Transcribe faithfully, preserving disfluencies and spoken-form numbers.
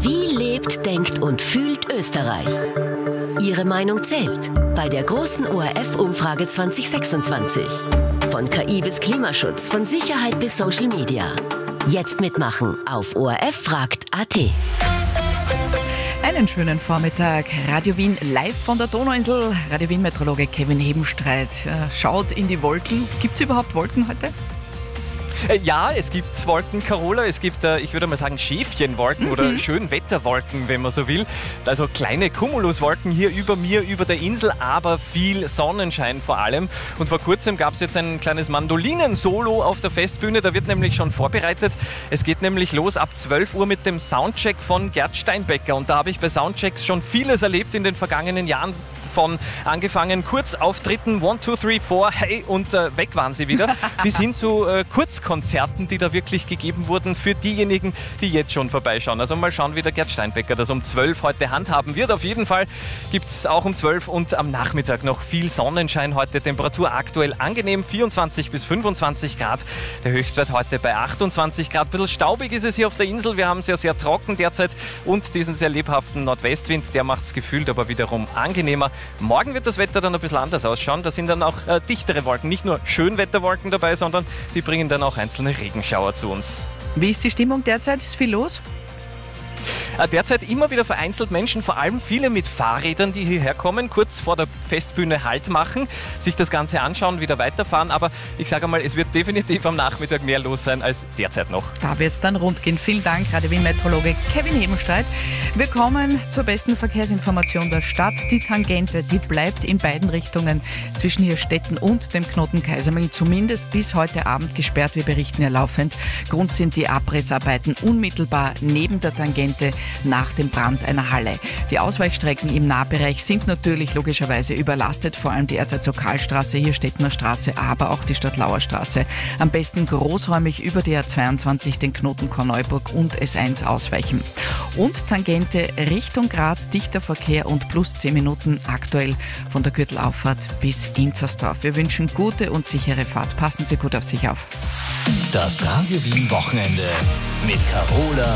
Wie lebt, denkt und fühlt Österreich? Ihre Meinung zählt bei der großen O R F-Umfrage zwanzig sechsundzwanzig. Von K I bis Klimaschutz, von Sicherheit bis Social Media. Jetzt mitmachen auf O R F fragt punkt a t. Einen schönen Vormittag. Radio Wien live von der Donauinsel. Radio Wien-Meteorologe Kevin Hebenstreit schaut in die Wolken. Gibt es überhaupt Wolken heute? Ja, es gibt Wolken, Carola. Es gibt, ich würde mal sagen, Schäfchenwolken mhm. oder Schönwetterwolken, wenn man so will. Also kleine Cumuluswolken hier über mir, über der Insel, aber viel Sonnenschein vor allem. Und vor kurzem gab es jetzt ein kleines Mandolinen-Solo auf der Festbühne. Da wird nämlich schon vorbereitet. Es geht nämlich los ab zwölf Uhr mit dem Soundcheck von Gerd Steinbecker. Und da habe ich bei Soundchecks schon vieles erlebt in den vergangenen Jahren. Von angefangen Kurzauftritten, one, two, three, four, hey und äh, weg waren sie wieder, bis hin zu äh, Kurzkonzerten, die da wirklich gegeben wurden für diejenigen, die jetzt schon vorbeischauen. Also mal schauen, wie der Gerd Steinbecker das um zwölf heute handhaben wird. Auf jeden Fall gibt es auch um zwölf und am Nachmittag noch viel Sonnenschein heute. Temperatur aktuell angenehm, vierundzwanzig bis fünfundzwanzig Grad. Der Höchstwert heute bei achtundzwanzig Grad. Ein bisschen staubig ist es hier auf der Insel. Wir haben es ja sehr trocken derzeit und diesen sehr lebhaften Nordwestwind, der macht es gefühlt aber wiederum angenehmer. Morgen wird das Wetter dann ein bisschen anders ausschauen. Da sind dann auch äh, dichtere Wolken. Nicht nur Schönwetterwolken dabei, sondern die bringen dann auch einzelne Regenschauer zu uns. Wie ist die Stimmung derzeit? Ist viel los? Derzeit immer wieder vereinzelt Menschen, vor allem viele mit Fahrrädern, die hierher kommen, kurz vor der Festbühne Halt machen, sich das Ganze anschauen, wieder weiterfahren. Aber ich sage mal, es wird definitiv am Nachmittag mehr los sein als derzeit noch. Da wird es dann rund gehen. Vielen Dank, Radio Wien-Meteorologe Kevin Hebenstreit. Wir kommen zur besten Verkehrsinformation der Stadt. Die Tangente, die bleibt in beiden Richtungen zwischen hier Städten und dem Knoten Kaisermühlen zumindest bis heute Abend gesperrt. Wir berichten ja laufend. Grund sind die Abrissarbeiten unmittelbar neben der Tangente nach dem Brand einer Halle. Die Ausweichstrecken im Nahbereich sind natürlich logischerweise überlastet, vor allem die Erzherzog-Karl-Straße, hier Stettner Straße, aber auch die Stadtlauer Straße. Am besten großräumig über die A zweiundzwanzig, den Knoten Korneuburg und S eins ausweichen. Und Tangente Richtung Graz, dichter Verkehr und plus zehn Minuten aktuell von der Gürtelauffahrt bis Inzersdorf. Wir wünschen gute und sichere Fahrt. Passen Sie gut auf sich auf. Das Radio Wien Wochenende mit Carola